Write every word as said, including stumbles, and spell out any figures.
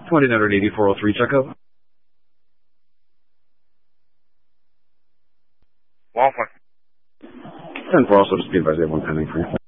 twenty-nine eighty, four oh three, check out. Waffle. ten four, also just be advised, they have one pending for you.